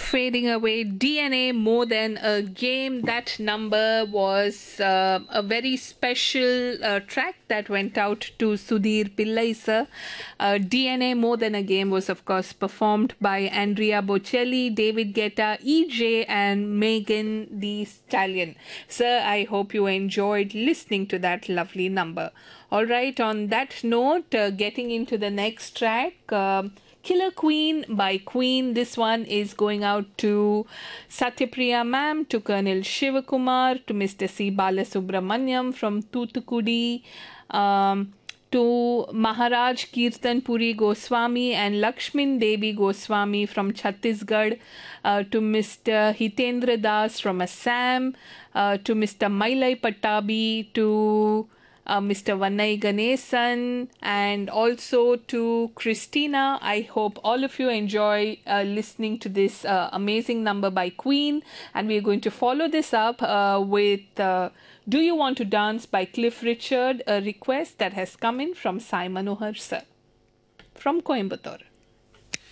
fading away. DNA More Than a Game. That number was a very special track that went out to Sudhir Pillai sir. DNA More Than a Game was, of course, performed by Andrea Bocelli, David Guetta, EJ, and Megan Thee Stallion. Sir, I hope you enjoyed listening to that lovely number. All right, on that note, getting into the next track. Killer Queen by Queen. This one is going out to Satyapriya ma'am, to Colonel Shivakumar, to Mr. C. Balasubramanyam from Thuthukudi, to Maharaj Kirtan Puri Goswami and Lakshmin Devi Goswami from Chhattisgarh, to Mr. Hitendra Das from Assam, to Mr. Mailai Patabi, to Mr. Vannai Ganesan, and also to Christina. I hope all of you enjoy listening to this amazing number by Queen. And we're going to follow this up with Do You Want to Dance by Cliff Richard, a request that has come in from Sai Manohar sir from Coimbatore.